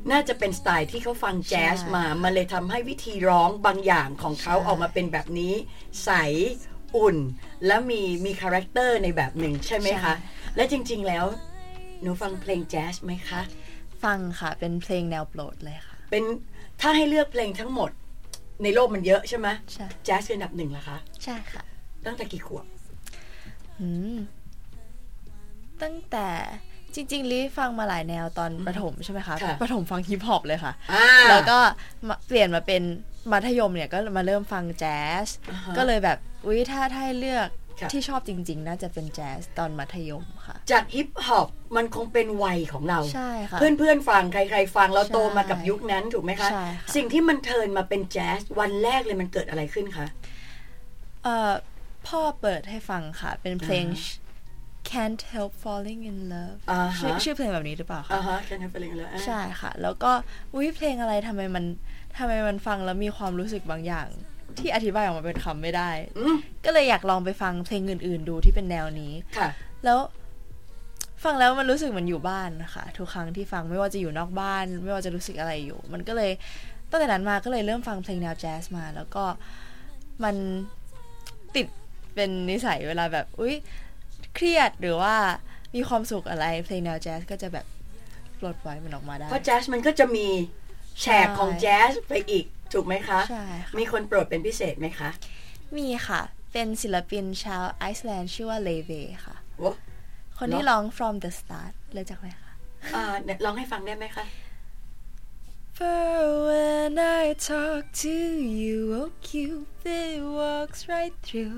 น่าจะเป็นสไตล์ที่เขาฟังแจ๊สมามันเลยทำให้วิธีร้องบางอย่างของเขาออกมาเป็นแบบนี้ใสอุ่นและมีคาแรคเตอร์ในแบบหนึ่งใช่ไหมคะและจริงๆแล้วหนูฟังเพลงแจ๊สไหมคะฟังค่ะเป็นเพลงแนวโปรดเลยค่ะเป็นถ้าให้เลือกเพลงทั้งหมดในโลกมันเยอะใช่ไหมใช่แจ๊สคืออันดับ1เหรอคะใช่ค่ะตั้งแต่กี่ขวบตั้งแต่จริงๆลิฟังมาหลายแนวตอนประถมใช่ไหมคะประถมฟังฮิปฮอปเลยค่ะแล้วก็เปลี่ยนมาเป็นมัธยมเนี่ยก็มาเริ่มฟังแจ๊สก็เลยแบบอุ๊ยถ้าให้เลือกที่ชอบจริงๆน่าจะเป็นแจ๊สตอนมัธยมค่ะจากฮิปฮอปมันคงเป็นวัยของเราใช่ค่ะเพื่อนๆฟังใครๆฟังเราโตมากับยุคนั้นถูกไหมคะสิ่งที่มันเทิร์นมาเป็นแจ๊สวันแรกเลยมันเกิดอะไรขึ้นคะพ่อเปิดให้ฟังค่ะเป็นเพลงCan't Help Falling in Love ชื่อเพลงแบบนี้หรือเปล่าคะ Can't Help Falling in Love ใช่ค่ะแล้วก็อุ๊ยเพลงอะไรทำไมมันฟังแล้วมีความรู้สึกบางอย่างที่อธิบายออกมาเป็นคำไม่ได้ก็เลยอยากลองไปฟังเพลงอื่นๆดูที่เป็นแนวนี้แล้วฟังแล้วมันรู้สึกเหมือนอยู่บ้านนะคะทุกครั้งที่ฟังไม่ว่าจะอยู่นอกบ้านไม่ว่าจะรู้สึกอะไรอยู่มันก็เลยตั้งแต่นั้นมาก็เลยเริ่มฟังเพลงแนวแจ๊สมาแล้วก็มันติดเป็นนิสัยเวลาแบบอุ๊ยเครียดหรือว่ามีความสุขอะไรเพลงแนวแจ๊สก็จะแบบปลดปล่อยมันออกมาได้เพราะแจ๊สมันก็จะมีแฉกของแจ๊สไปอีกถูกไหมคะใช่ค่ะมีคนโปรดเป็นพิเศษไหมคะมีค่ะเป็นศิลปินชาวไอซ์แลนด์ชื่อว่าเลเวค่ะคนที่ร้อง From the Start เลยจากไหนคะร้องให้ฟังได้ไหมคะ For when I talk to you, oh Cupid walks right through